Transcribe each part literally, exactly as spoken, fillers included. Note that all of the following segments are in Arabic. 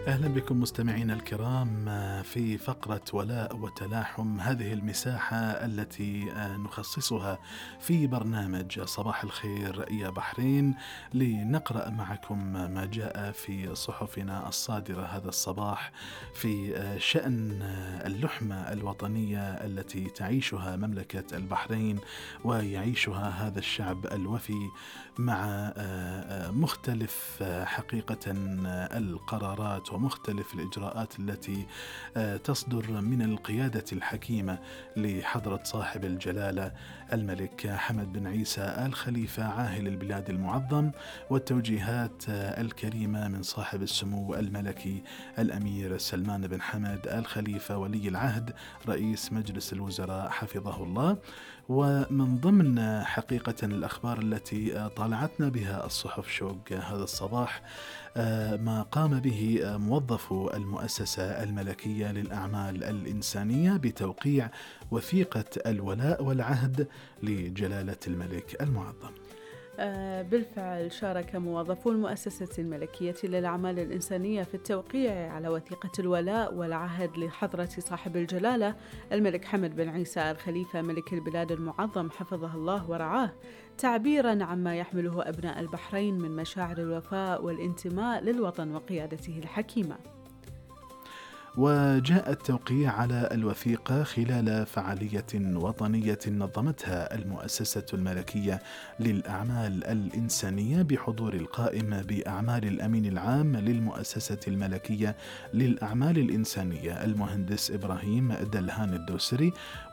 أهلا بكم مستمعينا الكرام في فقرة ولاء وتلاحم، هذه المساحة التي نخصصها في برنامج صباح الخير يا بحرين لنقرأ معكم ما جاء في صحفنا الصادرة هذا الصباح في شأن اللحمة الوطنية التي تعيشها مملكة البحرين ويعيشها هذا الشعب الوفي مع مختلف حقيقة القرارات ومختلف الإجراءات التي تصدر من القيادة الحكيمة لحضرة صاحب الجلالة الملك حمد بن عيسى آل خليفة عاهل البلاد المعظم، والتوجيهات الكريمة من صاحب السمو الملكي الأمير سلمان بن حمد آل خليفة ولي العهد رئيس مجلس الوزراء حفظه الله. ومن ضمن حقيقة الأخبار التي طالعتنا بها الصحف شوق هذا الصباح ما قام به موظفو المؤسسة الملكية للأعمال الإنسانية بتوقيع وثيقة الولاء والعهد لجلالة الملك المعظم. بالفعل شارك موظفو المؤسسة الملكية للأعمال الإنسانية في التوقيع على وثيقة الولاء والعهد لحضرة صاحب الجلالة الملك حمد بن عيسى آل خليفة ملك البلاد المعظم حفظه الله ورعاه، تعبيراً عما يحمله أبناء البحرين من مشاعر الوفاء والانتماء للوطن وقيادته الحكيمة. وجاء التوقيع على الوثيقة خلال فعالية وطنية نظمتها المؤسسة الملكية للأعمال الإنسانية بحضور القائم بأعمال الأمين العام للمؤسسة الملكية للأعمال الإنسانية المهندس إبراهيم دلهان الدوسري،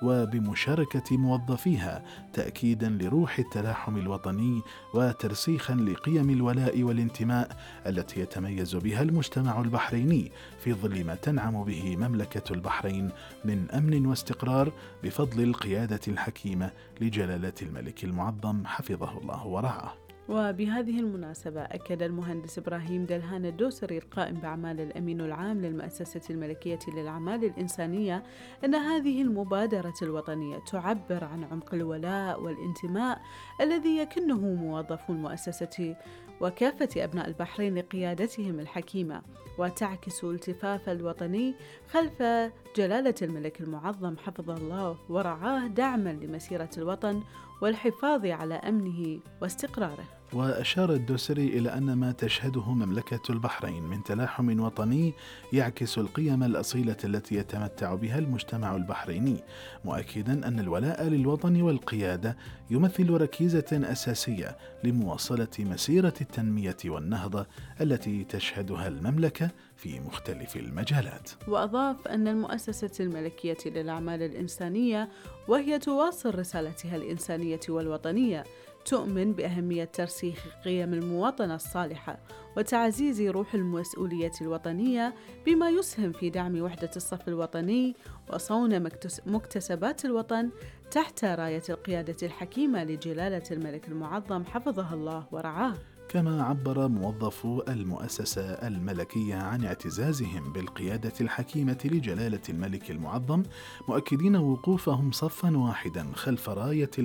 وبمشاركة موظفيها تأكيدا لروح التلاحم الوطني وترسيخا لقيم الولاء والانتماء التي يتميز بها المجتمع البحريني في ظل ما تنعم به مملكة البحرين من أمن واستقرار بفضل القيادة الحكيمة لجلالة الملك المعظم حفظه الله ورعاه. وبهذه المناسبة أكد المهندس إبراهيم دلهان الدوسري القائم بأعمال الأمين العام للمؤسسة الملكية للأعمال الإنسانية أن هذه المبادرة الوطنية تعبر عن عمق الولاء والانتماء الذي يكنه موظفو المؤسسة وكافة أبناء البحرين لقيادتهم الحكيمة، وتعكس التفاف الوطني خلف جلالة الملك المعظم حفظه الله ورعاه دعما لمسيرة الوطن والحفاظ على أمنه واستقراره. وأشار الدوسري إلى أن ما تشهده مملكة البحرين من تلاحم وطني يعكس القيم الأصيلة التي يتمتع بها المجتمع البحريني، مؤكدا أن الولاء للوطن والقيادة يمثل ركيزة أساسية لمواصلة مسيرة التنمية والنهضة التي تشهدها المملكة في مختلف المجالات. وأضاف أن المؤسسة الملكية للأعمال الإنسانية وهي تواصل رسالتها الإنسانية والوطنية تؤمن بأهمية ترسيخ قيم المواطنة الصالحة وتعزيز روح المسؤولية الوطنية بما يسهم في دعم وحدة الصف الوطني وصون مكتسبات الوطن تحت راية القيادة الحكيمة لجلالة الملك المعظم حفظه الله ورعاه. كما عبر موظفو المؤسسة الملكية عن اعتزازهم بالقيادة الحكيمة لجلالة الملك المعظم، مؤكدين وقوفهم صفا واحدا خلف راية